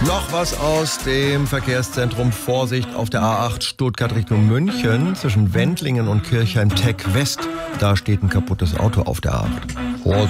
Noch was aus dem Verkehrszentrum. Vorsicht auf der A8 Stuttgart Richtung München. Zwischen Wendlingen und Kirchheim-Teck West. Da steht ein kaputtes Auto auf der A8. Vorsicht.